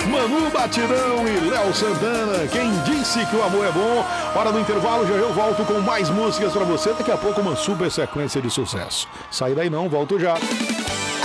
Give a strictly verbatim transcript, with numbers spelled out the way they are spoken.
Manu Batidão e Léo Santana. Quem disse que o amor é bom? Hora do intervalo, já eu volto com mais músicas pra você. Daqui a pouco uma super sequência de sucesso. Sai daí não, volto já.